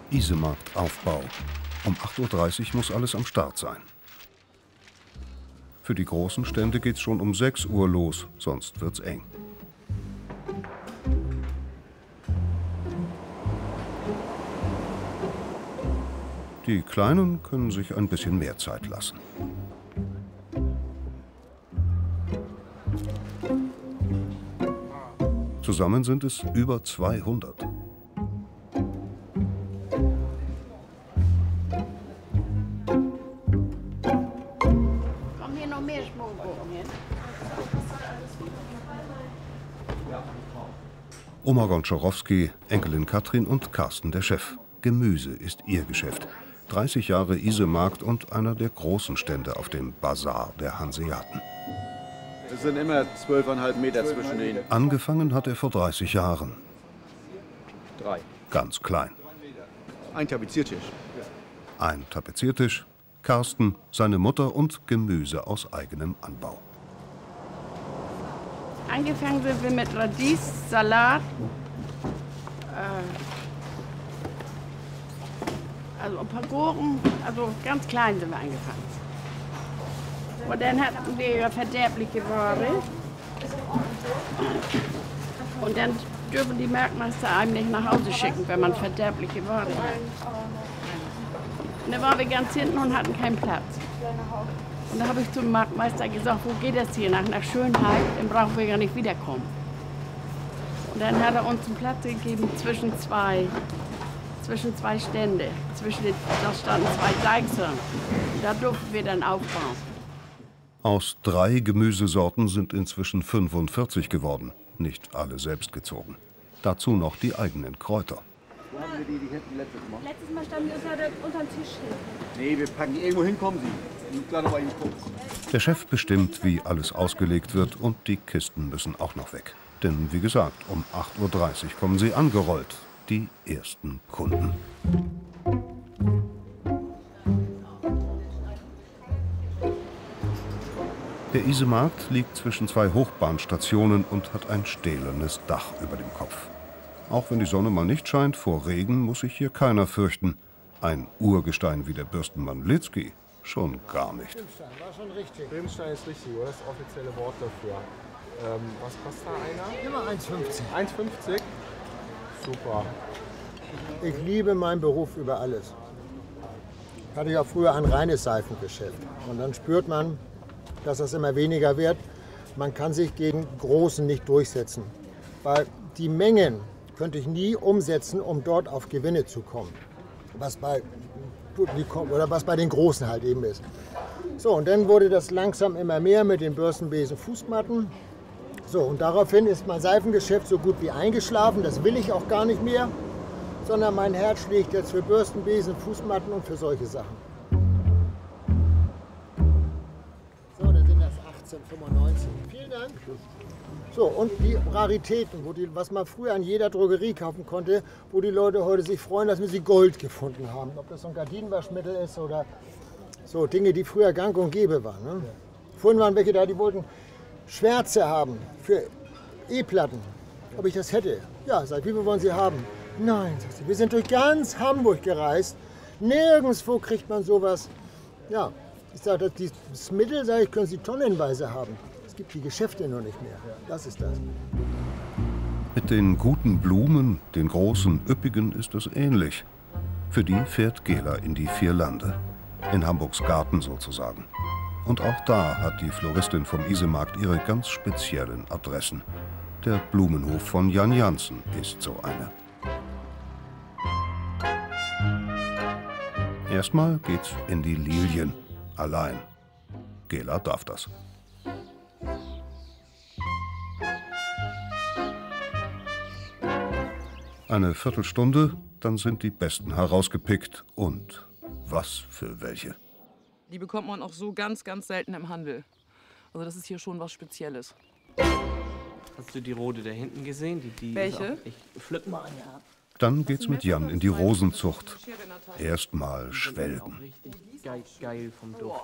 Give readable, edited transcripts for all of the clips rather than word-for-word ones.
Isemarktaufbau. Um 8:30 Uhr muss alles am Start sein. Für die großen Stände geht's schon um 6 Uhr los, sonst wird's eng. Die Kleinen können sich ein bisschen mehr Zeit lassen. Zusammen sind es über 200. Kommen hier noch mehr Schmollgurken hin? Oma Gonczarowski, Enkelin Katrin und Carsten, der Chef. Gemüse ist ihr Geschäft. 30 Jahre Isemarkt und einer der großen Stände auf dem Bazar der Hanseaten. Es sind immer 12,5 Meter zwischen ihnen. Angefangen hat er vor 30 Jahren. 3. Ganz klein. Ein Tapeziertisch. Ein Tapeziertisch, Carsten, seine Mutter und Gemüse aus eigenem Anbau. Angefangen sind wir mit Radies, Salat, also ein paar Gurken, also ganz klein sind wir angefangen. Und dann hatten wir ja verderbliche Ware. Und dann dürfen die Marktmeister einem nicht nach Hause schicken, wenn man verderbliche Ware hat. Und dann waren wir ganz hinten und hatten keinen Platz. Und da habe ich zum Marktmeister gesagt, wo geht das hier nach Schönheit, dann brauchen wir ja nicht wiederkommen. Und dann hat er uns einen Platz gegeben zwischen zwei Stände. Da standen 2 Deichseln. Da durften wir dann aufbauen. Aus 3 Gemüsesorten sind inzwischen 45 geworden. Nicht alle selbst gezogen. Dazu noch die eigenen Kräuter. Wo haben wir die hinten Letztes Mal standen die unter dem Tisch hin. Nee, wir packen die irgendwo hin, kommen sie. Ich kann aber nicht gucken. Der Chef bestimmt, wie alles ausgelegt wird, und die Kisten müssen auch noch weg. Denn wie gesagt, um 8:30 Uhr kommen sie angerollt, die ersten Kunden. Der Isemarkt liegt zwischen 2 Hochbahnstationen und hat ein stählernes Dach über dem Kopf. Auch wenn die Sonne mal nicht scheint, vor Regen muss sich hier keiner fürchten. Ein Urgestein wie der Bürstenmann Litzky schon gar nicht. Bimstein war schon richtig. Bimstein ist richtig, oder? Das offizielle Wort dafür. Was kostet da einer? Immer 1,50. 1,50? Super. Ich liebe meinen Beruf über alles. Ich hatte ja früher ein reines Seifengeschäft. Und dann spürt man, dass das immer weniger wird. Man kann sich gegen Großen nicht durchsetzen. Weil die Mengen könnte ich nie umsetzen, um dort auf Gewinne zu kommen. Was bei den Großen halt eben ist. So, und dann wurde das langsam immer mehr mit den Bürstenbesen, Fußmatten. So, und daraufhin ist mein Seifengeschäft so gut wie eingeschlafen. Das will ich auch gar nicht mehr. Sondern mein Herz schlägt jetzt für Bürstenbesen, Fußmatten und für solche Sachen. So, dann sind das 18,95. Vielen Dank. So, und die Raritäten, was man früher an jeder Drogerie kaufen konnte, wo die Leute heute sich freuen, dass wir sie Gold gefunden haben. Ob das so ein Gardinenwaschmittel ist oder so Dinge, die früher gang und gäbe waren. Ne? Vorhin waren welche da, die wollten Schwärze haben für E-Platten. Ob ich das hätte? Ja, sag, wie viel wollen Sie haben? Nein, sagt sie, wir sind durch ganz Hamburg gereist. Nirgendwo kriegt man sowas. Ja, ich sage, das Mittel, sage ich, können Sie tonnenweise haben. Es gibt die Geschäfte noch nicht mehr. Das ist das. Mit den guten Blumen, den großen, üppigen, ist es ähnlich. Für die fährt Gela in die 4 Lande. In Hamburgs Garten sozusagen. Und auch da hat die Floristin vom Isemarkt ihre ganz speziellen Adressen. Der Blumenhof von Jan Jansen ist so eine. Erstmal geht's in die Lilien. Allein. Gela darf das. Eine Viertelstunde, dann sind die Besten herausgepickt. Und was für welche. Die bekommt man auch so ganz, ganz selten im Handel. Also das ist hier schon was Spezielles. Hast du die Rote da hinten gesehen? Welche? Ich pflück mal eine ab. Dann geht's mit Jan in die Rosenzucht. Erstmal schwelgen. Richtig geil vom Duft.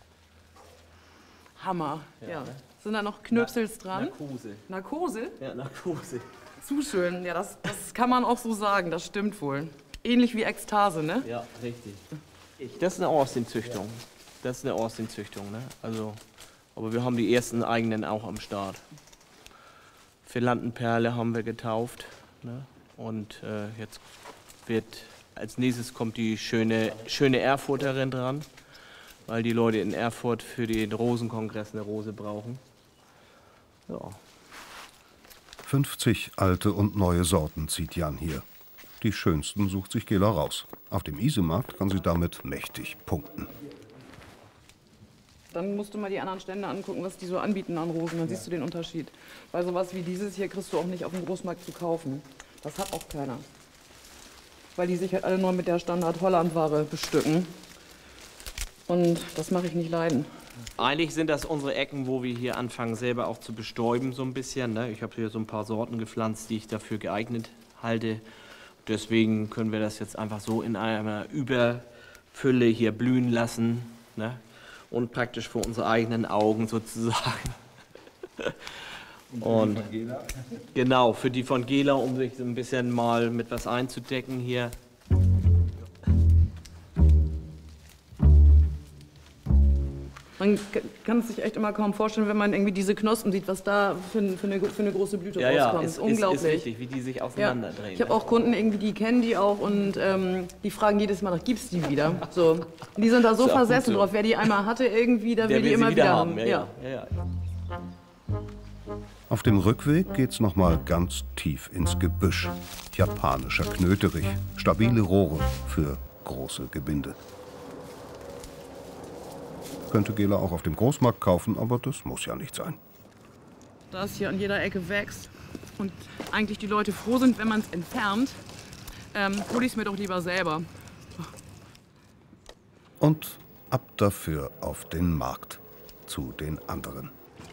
Hammer, ja. Sind da noch Knöpsels dran? Narkose. Narkose? Ja, Narkose. Zu schön, ja, das kann man auch so sagen, das stimmt wohl. ähnlich wie Ekstase, ne? Ja, richtig. Das ist eine Austin-Züchtung. Das ist eine Austin-Züchtung, ne? Also, aber wir haben die ersten eigenen auch am Start. Filantenperle haben wir getauft, ne? Und jetzt wird, als nächstes kommt die schöne Erfurterin dran, weil die Leute in Erfurt für den Rosenkongress eine Rose brauchen. Ja. 50 alte und neue Sorten zieht Jan hier. Die schönsten sucht sich Gela raus. Auf dem Isemarkt kann sie damit mächtig punkten. Dann musst du mal die anderen Stände angucken, was die so anbieten an Rosen. Dann siehst du den Unterschied. Weil sowas wie dieses hier kriegst du auch nicht auf dem Großmarkt zu kaufen. Das hat auch keiner. Weil die sich halt alle nur mit der Standard-Holland-Ware bestücken. Und das mache ich nicht leiden. Eigentlich sind das unsere Ecken, wo wir hier anfangen, selber auch zu bestäuben so ein bisschen, ne? Ich habe hier so ein paar Sorten gepflanzt, die ich dafür geeignet halte. Deswegen können wir das jetzt einfach so in einer Überfülle hier blühen lassen, ne? Und praktisch vor unsere eigenen Augen sozusagen. Und genau, für die von Gela, um sich so ein bisschen mal mit was einzudecken hier. Man kann es sich echt immer kaum vorstellen, wenn man irgendwie diese Knospen sieht, was da für eine große Blüte rauskommt. Ist unglaublich. Ist richtig, wie die sich auseinanderdrehen. Ich habe auch Kunden, irgendwie, die kennen die auch und die fragen jedes Mal nach, gibt's die wieder? So. Und die sind da so versessen drauf, wer die einmal hatte irgendwie, da will die immer wieder haben. Ja. Auf dem Rückweg geht's nochmal ganz tief ins Gebüsch. Japanischer Knöterich, stabile Rohre für große Gebinde. Könnte Gela auch auf dem Großmarkt kaufen, aber das muss ja nicht sein. Da es hier an jeder Ecke wächst und eigentlich die Leute froh sind, wenn man es entfernt, hole ich es mir doch lieber selber. Und ab dafür auf den Markt, zu den anderen.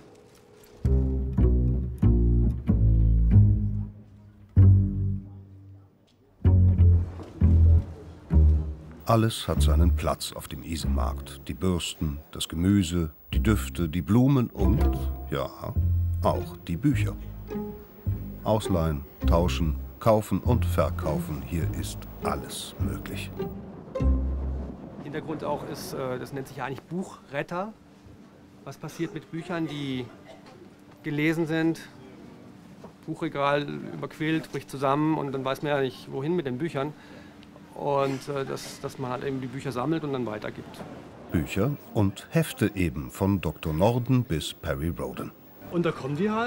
Alles hat seinen Platz auf dem Isemarkt. Die Bürsten, das Gemüse, die Düfte, die Blumen und, ja, auch die Bücher. Ausleihen, tauschen, kaufen und verkaufen, hier ist alles möglich. Hintergrund auch ist, das nennt sich ja eigentlich Buchretter. Was passiert mit Büchern, die gelesen sind? Buchregal überquillt, bricht zusammen und dann weiß man ja nicht, wohin mit den Büchern. Und dass man halt eben die Bücher sammelt und dann weitergibt. Bücher und Hefte eben, von Dr. Norden bis Perry Rhodan. Und da kommen die halt.